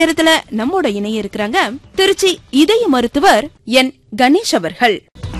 நேரத்துல நம்மோட இணைய இருக்கிறாங்க திருச்சி இதய மருத்துவர் என் கணேஷ் அவர்கள்.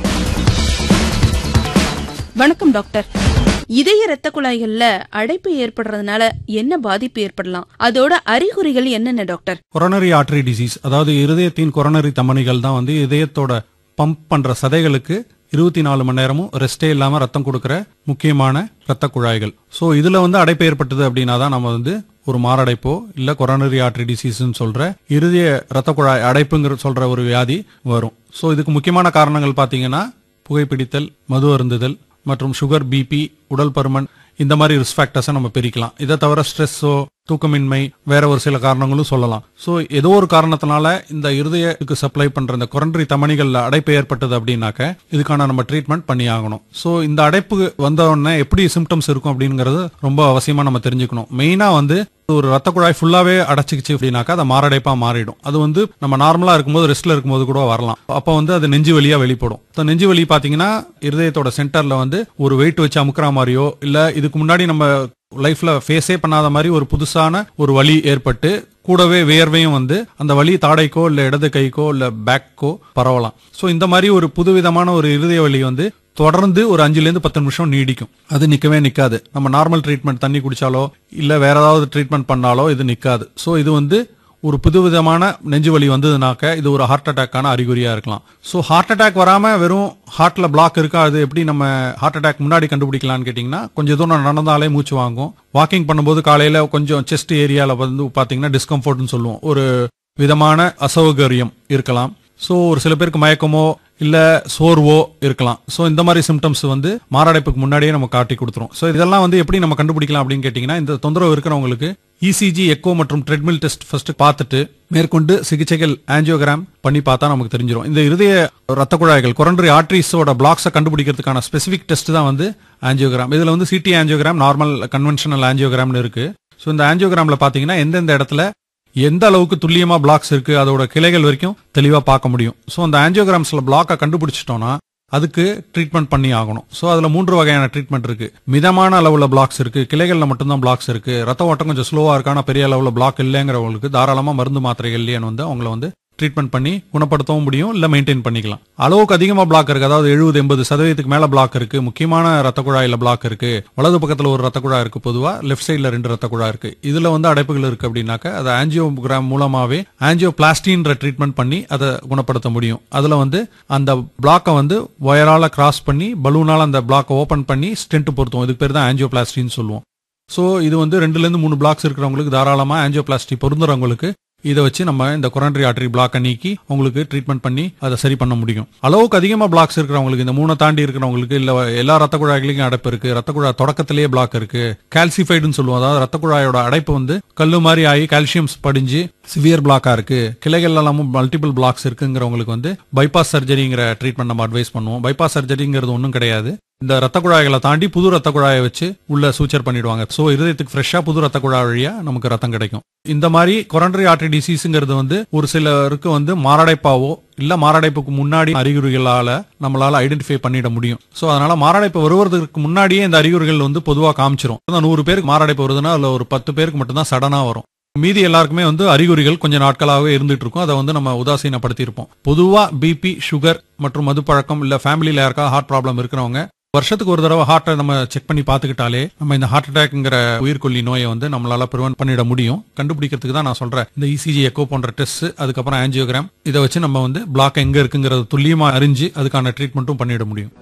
வணக்கம் டாக்டர். இதய ரத்த குழாய்கள்ல அடைப்பு ஏற்படுறதுனால என்ன பாதிப்பு ஏற்படலாம், அதோட அறிகுறிகள் என்னென்ன டாக்டர்? கொரோனரி ஆர்டரி டிசீஸ், அதாவது இருதயத்தின் கொரோனரி தமனிகள் தான் வந்து இதயத்தோட பம்ப் பண்ற சதைகளுக்கு 24 மணி நேரமும் ரெஸ்டே இல்லாம ரத்தம் கொடுக்கிற முக்கியமான ரத்த குழாய்கள். சோ இதுல வந்து அடைப்பு ஏற்பட்டது அப்படின்னா தான் நம்ம வந்து ஒரு மாரடைப்போ இல்ல கொரோனரி ஆர்டரி டிசீஸ்ன்னு சொல்ற இருதய ரத்த குழாய் அடைப்புங்கிற சொல்ற ஒரு வியாதி வரும். சோ இதுக்கு முக்கியமான காரணங்கள் பாத்தீங்கன்னா புகைப்பிடித்தல், மது அருந்துதல் மற்றும் சுகர், பிபி, உடல் பருமன், இந்த மாதிரி ரிஸ்க் ஃபேக்டர்ஸை நம்ம பிரிக்கலாம். இதை தவிர ஸ்ட்ரெஸ்ஸோ, தூக்கமின்மை, வேற ஒரு சில காரணங்களும் சொல்லலாம். சோ ஏதோ ஒரு காரணத்தினால இந்த இருதயத்துக்கு சப்ளை பண்ற இந்த கொரோனரி தமனிகள்ல அடைப்பு ஏற்பட்டது அப்படின்னாக்க இதுக்கான நம்ம ட்ரீட்மெண்ட் பண்ணி ஆகணும். சோ இந்த அடைப்பு வந்த உடனே எப்படி சிம்டம்ஸ் இருக்கும் அப்படிங்கறது ரொம்ப அவசியமா நம்ம தெரிஞ்சுக்கணும். மெயினா வந்து ஒரு ரத்த குழாய் ஃபுல்லாவே அடைச்சிக்கிச்சு அப்படின்னாக்கா அது மாரடைப்பா மாறிடும். அது வந்து நம்ம நார்மலா இருக்கும்போது ரெஸ்ட்ல இருக்கும்போது கூட வரலாம். அப்ப வந்து அது நெஞ்சு வலியா வெளிப்படும். நெஞ்சு வலி பாத்தீங்கன்னா இருதயத்தோட சென்டர்ல வந்து ஒரு வெயிட் வச்சு அமுக்குற மாதிரியோ இல்ல இதுக்கு முன்னாடி நம்ம லைஃப்ல ஃபேஸே பண்ணாத மாதிரி ஒரு புதுசான ஒரு வலி ஏற்பட்டு கூடவே வேர்வையும் வந்து அந்த வலி தாடைக்கோ இல்ல இடது கைக்கோ இல்ல பேக்கோ பரவலாம். சோ இந்த மாதிரி ஒரு புதுவிதமான ஒரு இருதய வலி வந்து தொடர்ந்து ஒரு 5 to 10 நிமிஷம் நீடிக்கும். அது நிக்கவே நிக்காது. நம்ம நார்மல் ட்ரீட்மெண்ட் தண்ணி குடிச்சாலோ இல்ல வேற ஏதாவது ட்ரீட்மெண்ட் பண்ணாலோ இது நிக்காது. சோ இது வந்து ஒரு புதுவிதமான நெஞ்சு வலி வந்ததுனாக்க இது ஒரு ஹார்ட் அட்டாக்கான அறிகுறியா இருக்கலாம். சோ ஹார்ட் அட்டாக் வராம வெறும் ஹார்ட்ல பிளாக் இருக்கா, அது எப்படி நம்ம ஹார்ட் அட்டாக் முன்னாடி கண்டுபிடிக்கலாம்னு கேட்டீங்கன்னா கொஞ்சம் தூரம் நடந்தாலே மூச்சு வாங்கும். வாக்கிங் பண்ணும்போது காலையில கொஞ்சம் செஸ்ட் ஏரியால வந்து பாத்தீங்கன்னா டிஸ்கம்ஃபர்ட்னு சொல்லுவோம், ஒரு விதமான அசௌகரியம் இருக்கலாம். சோ ஒரு சில பேருக்கு மயக்கமோ இல்ல சோர்வோ இருக்கலாம். சோ இந்த மாதிரி சிம்டம்ஸ் வந்து மாரடைப்புக்கு முன்னாடியே நம்ம காட்டி கொடுத்துரும். சோ இதெல்லாம் வந்து எப்படி நம்ம கண்டுபிடிக்கலாம் அப்படின்னு கேட்டீங்கன்னா இந்த தொந்தரவு இருக்கிறவங்களுக்கு இசிஜி, எக்கோ மற்றும் ட்ரெட்மில் டெஸ்ட் ஃபர்ஸ்ட் பார்த்துட்டு மேற்கொண்டு சிகிச்சைகள் ஆஞ்சியோகிராம் பண்ணி பார்த்தா நமக்கு தெரிஞ்சிடும். இந்த இருதய ரத்த குழாய்கள் கொரோனரி ஆர்டரிஸோட பிளாக்ஸை கண்டுபிடிக்கிறதுக்கான ஸ்பெசிபிக் டெஸ்ட் தான் வந்து ஆஞ்சியோகிராம். இதுல வந்து சிடி ஆஞ்சியோகிராம், நார்மல் கன்வென்ஷனல் ஆஞ்சியோகிராம்னு இருக்கு. சோ இந்த ஆஞ்சியோகிராம்ல பாத்தீங்கன்னா எந்தெந்த இடத்துல எந்த அளவுக்கு துல்லியமா பிளாக்ஸ் இருக்கு அதோட கிளைகள் வரைக்கும் தெளிவா பார்க்க முடியும். சோ அந்த ஆஞ்சியோகிராம்ஸ்ல பிளாக்கை கண்டுபிடிச்சிட்டோம்னா அதுக்கு ட்ரீட்மெண்ட் பண்ணி ஆகணும். சோ அதுல 3 வகையான ட்ரீட்மெண்ட் இருக்கு. மிதமான அளவுல பிளாக்ஸ் இருக்கு, கிளைகள்ல மட்டும்தான் பிளாக்ஸ் இருக்கு, ரத்த ஓட்டம் கொஞ்சம் ஸ்லோவா இருக்கான பெரிய அளவுல பிளாக் இல்லைங்கிறவங்களுக்கு தாராளமா மருந்து மாத்திரைகள்லயே வந்து அவங்கள வந்து ட்ரீட்மெண்ட் பண்ணி குணப்படுத்தவும் முடியும், இல்ல மெயின்டைன் பண்ணிக்கலாம். அளவுக்கு அதிகமா பிளாக் இருக்கு, அதாவது 70-80% மேல பிளாக் இருக்கு, முக்கியமான ரத்த குழாயில பிளாக் இருக்கு, வலது பக்கத்துல ஒரு ரத்த குழாய் இருக்கு, பொதுவா லெஃப்ட் சைட்ல 2 ரத்த குழாய் இருக்கு, இதுல வந்து அடைப்புகள் இருக்கு அப்படின்னாக்க அது ஆஞ்சியோகிராம் மூலமாவே ஆஞ்சியோபிளாஸ்டின்ற ட்ரீட்மெண்ட் பண்ணி அதை குணப்படுத்த முடியும். அதுல வந்து அந்த பிளாக்கை வந்து வயரால கிராஸ் பண்ணி பலூனால அந்த பிளாக்கை ஓபன் பண்ணி ஸ்டென்ட் பொருத்துவோம். இதுக்கு பேர் தான் ஆஞ்சியோபிளாஸ்டின்னு சொல்லுவோம். சோ இது வந்து 2 to 3 பிளாக்ஸ் இருக்கிறவங்களுக்கு தாராளமா ஆஞ்சியோபிளாஸ்டி பொருந்துறவங்களுக்கு இதை வச்சு நம்ம இந்த கொரோனரி ஆர்டரி பிளாக்கை நீக்கி உங்களுக்கு ட்ரீட்மெண்ட் பண்ணி அதை சரி பண்ண முடியும். அளவுக்கு அதிகமா பிளாக்ஸ் இருக்கிறவங்களுக்கு, இந்த 3 தாண்டி இருக்கிறவங்களுக்கு, இல்ல எல்லா ரத்த குழாய்களுக்கும் அடைப்பு இருக்கு, ரத்த குழாய் தொடக்கத்திலேயே பிளாக் இருக்கு, கால்சிஃபைடுன்னு சொல்லுவோம், அதாவது ரத்த குழாயோட அடைப்பு வந்து கல்லு மாதிரி ஆகி கால்சியம்ஸ் படிஞ்சு சிவியர் பிளாக்கா இருக்கு, கிளைகள் எல்லாமும் மல்டிபிள் பிளாக்ஸ் இருக்குங்கிறவங்களுக்கு வந்து பைபாஸ் சர்ஜரிங்கிற ட்ரீட்மெண்ட் நம்ம அட்வைஸ் பண்ணுவோம். பைபாஸ் சர்ஜரிங்கிறது ஒன்றும் கிடையாது, இந்த ரத்த குழாய்களை தாண்டி புது ரத்த குழாயை வச்சு உள்ள சூச்சர் பண்ணிடுவாங்க. சோ இருதயத்துக்கு ஃப்ரெஷ்ஷா புது ரத்த குழாய் வழியா நமக்கு ரத்தம் கிடைக்கும். இந்த மாதிரி கொரோனரி ஆர்டரி டிசீஸ்ங்கிறது வந்து ஒரு சிலருக்கு வந்து மாரடைப்பாவோ இல்ல மாரடைப்புக்கு முன்னாடி அறிகுறிகளால நம்மளால ஐடென்டிஃபை பண்ணிட முடியும். சோ அதனால மாரடைப்பு வருவதற்கு முன்னாடியே இந்த அறிகுறிகள் வந்து பொதுவா காமிச்சிரும். 100 பேருக்கு மாரடைப்பு வருதுன்னா அதுல ஒரு 10 பேருக்கு மட்டும்தான் சடனா வரும். மீதி எல்லாருக்குமே வந்து அறிகுறிகள் கொஞ்சம் நாட்களாகவே இருந்துட்டு இருக்கும். அதை வந்து நம்ம உதாசீனப்படுத்தி இருப்போம். பொதுவா பிபி, சுகர் மற்றும் மதுப்பழக்கம் இல்ல ஃபேமிலியில யாருக்கா ஹார்ட் ப்ராப்ளம் இருக்கிறவங்க வருஷத்துக்கு ஒரு தடவை ஹார்ட்டை நம்ம செக் பண்ணி பார்த்துக்கிட்டாலே நம்ம இந்த ஹார்ட் அட்டாக்ங்கிற உயிர்கொல்லி நோயை வந்து நம்மளால ப்ரிவென்ட் பண்ணிட முடியும். கண்டுபிடிக்கிறதுக்கு தான் நான் சொல்றேன் இந்த இசிஜி, எக்கோ போன்ற டெஸ்ட், அதுக்கப்புறம் ஆஞ்சியோகிராம், இதை வச்சு நம்ம வந்து பிளாக் எங்க இருக்குங்கிறது துல்லியமா அறிஞ்சு அதுக்கான ட்ரீட்மெண்ட்டும் பண்ணிட முடியும்.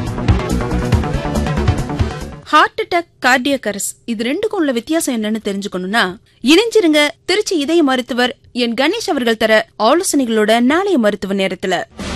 ஹார்ட் அட்டாக், கார்டியக் அரெஸ்ட், இது ரெண்டுக்கும் உள்ள வித்தியாசம் என்னன்னு தெரிஞ்சுக்கணும்னா இணைஞ்சிருங்க திருச்சி இதய மருத்துவர் என் கணேஷ் அவர்கள் தர ஆலோசனைகளோட நாளைய மருத்துவ நேரத்துல.